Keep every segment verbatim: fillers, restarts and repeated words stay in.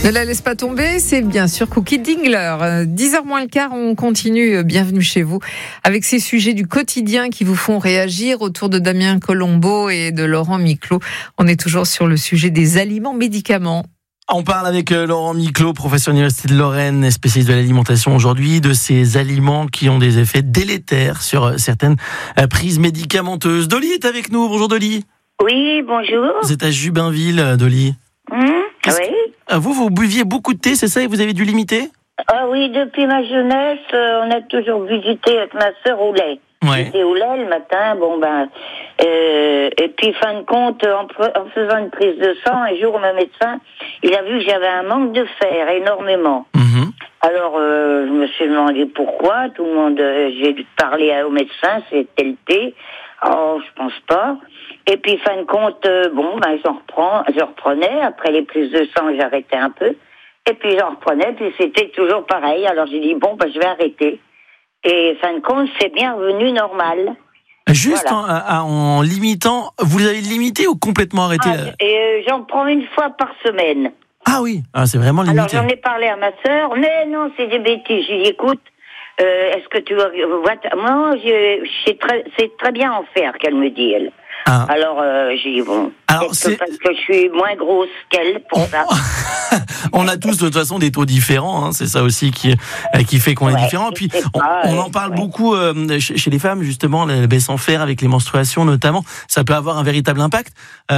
Ne la laisse pas tomber, c'est bien sûr Cookie Dingler. dix heures moins le quart, on continue. Bienvenue chez vous avec ces sujets du quotidien qui vous font réagir autour de Damien Colombo et de Laurent Miclot. On est toujours sur le sujet des aliments médicaments. On parle avec Laurent Miclot, professeur à l'Université de Lorraine, spécialiste de l'alimentation aujourd'hui, de ces aliments qui ont des effets délétères sur certaines prises médicamenteuses. Dolly est avec nous. Bonjour Dolly. Oui, bonjour. Vous êtes à Jubainville, Dolly. Mmh, oui. Vous, vous buviez beaucoup de thé, c'est ça, et vous avez dû limiter ? Ah oui, depuis ma jeunesse, euh, on a toujours bu du thé avec ma sœur au lait. Ouais. Du thé au lait le matin, bon ben... Euh, et puis, fin de compte, en, en faisant une prise de sang, un jour, mon médecin, il a vu que j'avais un manque de fer, énormément. Mmh. Alors, euh, je me suis demandé pourquoi. Tout le monde... Euh, j'ai parlé au médecin, c'était le thé. Oh, je pense pas. Et puis, fin de compte, euh, bon, ben, j'en reprends, je reprenais. Après les prises de sang, j'arrêtais un peu. Et puis, j'en reprenais, puis c'était toujours pareil. Alors, j'ai dit, bon, ben, je vais arrêter. Et fin de compte, c'est bien revenu normal. Juste Voilà. en, en limitant, vous avez limité ou complètement arrêté Ah, et euh, j'en prends une fois par semaine. Ah oui, ah, c'est vraiment limité. Alors, j'en ai parlé à ma sœur. Mais non, c'est des bêtises. J'ai dit, écoute, euh, est-ce que tu vois... Moi, je, je sais très, c'est très bien en faire, qu'elle me dit, elle. Ah. Alors, euh, j'ai dit, bon, Alors, c'est... parce que je suis moins grosse qu'elle pour on... ça. On a tous de toute façon des taux différents, hein, c'est ça aussi qui, qui fait qu'on ouais, est différent. Puis on, pas, on en parle ouais. beaucoup euh, chez, chez les femmes, justement, la baisse en fer avec les menstruations notamment, ça peut avoir un véritable impact.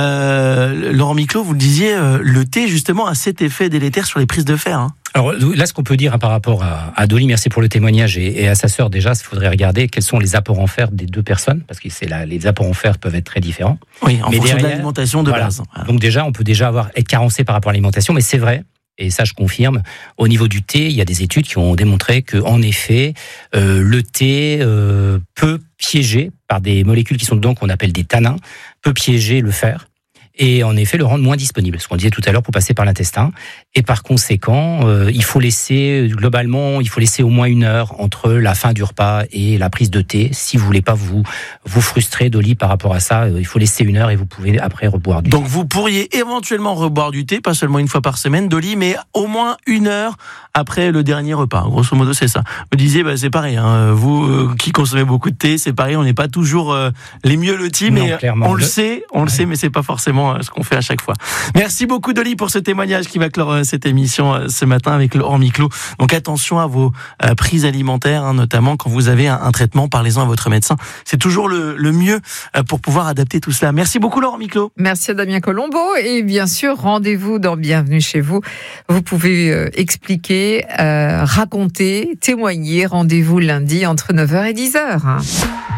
Euh, Laurent Miclot, vous le disiez, euh, le thé justement a cet effet délétère sur les prises de fer. Hein. Alors là, ce qu'on peut dire hein, par rapport à, à Dolly, merci pour le témoignage, et, et à sa sœur déjà, il faudrait regarder quels sont les apports en fer des deux personnes, parce que c'est là, les apports en fer peuvent être très différents. Oui, en mais fonction derrière, de l'alimentation de voilà. base. Voilà. Donc déjà, on peut déjà avoir être carencé par rapport à l'alimentation, mais c'est vrai. Et ça, je confirme. Au niveau du thé, il y a des études qui ont démontré que, en effet, euh, le thé euh, peut piéger par des molécules qui sont dedans, qu'on appelle des tanins, peut piéger le fer. Et en effet, le rendre moins disponible, ce qu'on disait tout à l'heure, pour passer par l'intestin. Et par conséquent, euh, il faut laisser, globalement, il faut laisser au moins une heure entre la fin du repas et la prise de thé. Si vous voulez pas vous vous frustrer, Dolly, par rapport à ça, euh, il faut laisser une heure et vous pouvez après reboire du thé. Donc vous pourriez éventuellement reboire du thé, pas seulement une fois par semaine, Dolly, mais au moins une heure après le dernier repas. Grosso modo, c'est ça. Vous disiez, bah, c'est pareil, hein, vous euh, qui consommez beaucoup de thé, c'est pareil, on n'est pas toujours euh, les mieux lotis, mais non, on le le... sait, on ouais. le sait, mais c'est pas forcément ce qu'on fait à chaque fois. Merci beaucoup Dolly pour ce témoignage qui va clore cette émission ce matin avec Laurent Miclot. Donc attention à vos euh, prises alimentaires, hein, notamment quand vous avez un, un traitement, parlez-en à votre médecin. C'est toujours le, le mieux euh, pour pouvoir adapter tout cela. Merci beaucoup Laurent Miclot. Merci à Damien Colombo et bien sûr rendez-vous dans Bienvenue chez vous. Vous pouvez euh, expliquer, euh, raconter, témoigner. Rendez-vous lundi entre neuf heures et dix heures.